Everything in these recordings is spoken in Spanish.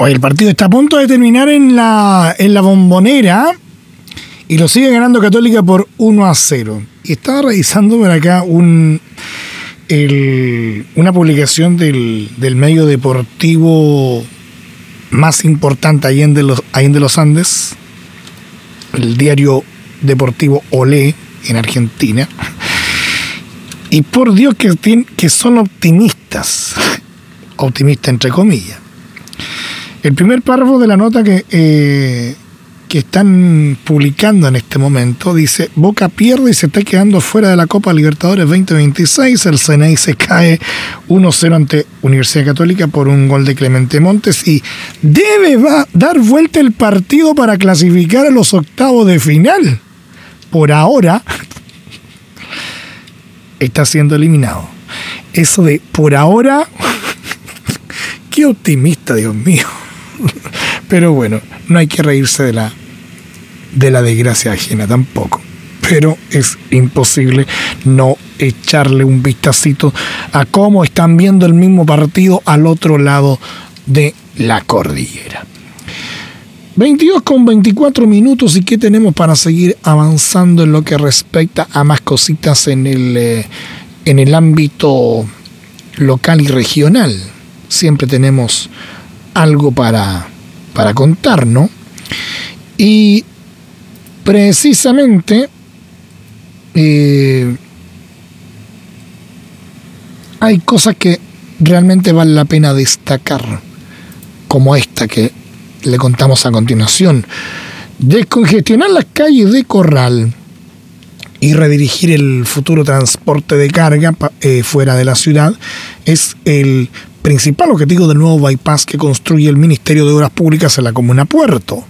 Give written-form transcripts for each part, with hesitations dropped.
Hoy el partido está a punto de terminar en la Bombonera y lo sigue ganando Católica por 1-0. Y estaba revisando por acá una publicación del medio deportivo más importante ahí en de los Andes, el diario deportivo Olé en Argentina. Y por Dios que son optimistas entre comillas. El primer párrafo de la nota que están publicando en este momento dice: Boca pierde y se está quedando fuera de la Copa Libertadores 2026. El CNI se cae 1-0 ante Universidad Católica por un gol de Clemente Montes y va a dar vuelta el partido para clasificar a los octavos de final. Por ahora está siendo eliminado. Eso de por ahora, qué optimista, Dios mío. Pero bueno, no hay que reírse de la desgracia ajena tampoco. Pero es imposible no echarle un vistacito a cómo están viendo el mismo partido al otro lado de la cordillera. 22:24 y qué tenemos para seguir avanzando en lo que respecta a más cositas en el ámbito local y regional. Siempre tenemos algo para contar, ¿no? Y precisamente hay cosas que realmente vale la pena destacar, como esta que le contamos a continuación. Descongestionar las calles de Corral y redirigir el futuro transporte de carga fuera de la ciudad es el principal objetivo del nuevo bypass que construye el Ministerio de Obras Públicas en la comuna Puerto.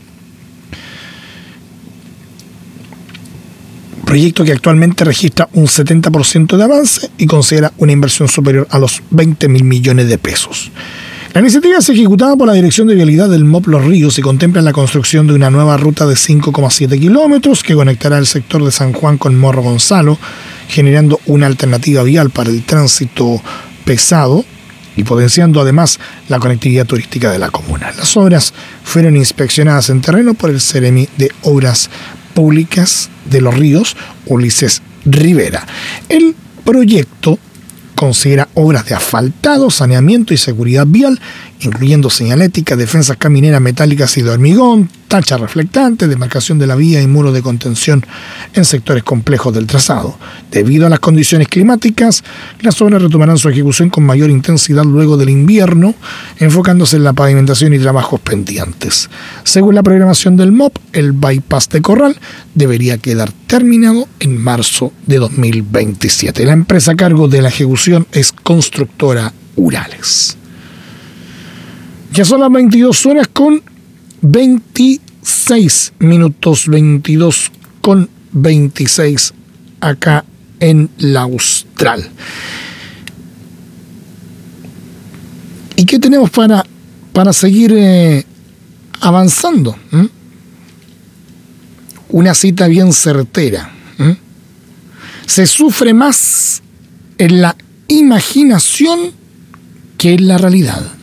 Proyecto que actualmente registra un 70% de avance y considera una inversión superior a los 20.000 millones de pesos. La iniciativa es ejecutada por la Dirección de Vialidad del MOP Los Ríos y contempla la construcción de una nueva ruta de 5,7 kilómetros que conectará el sector de San Juan con Morro Gonzalo, generando una alternativa vial para el tránsito pesado y potenciando además la conectividad turística de la comuna. Las obras fueron inspeccionadas en terreno por el Seremi de Obras Públicas de Los Ríos, Ulises Rivera. El proyecto considera obras de asfaltado, saneamiento y seguridad vial, incluyendo señalética, defensas camineras metálicas y de hormigón, tachas reflectantes, demarcación de la vía y muros de contención en sectores complejos del trazado. Debido a las condiciones climáticas, las obras retomarán su ejecución con mayor intensidad luego del invierno, enfocándose en la pavimentación y trabajos pendientes. Según la programación del MOP, el bypass de Corral debería quedar terminado en marzo de 2027. La empresa a cargo de la ejecución es Constructora Urales. Ya son las 22:26, 22:26 acá en la Austral. ¿Y qué tenemos para seguir avanzando? Una cita bien certera. Se sufre más en la imaginación que en la realidad.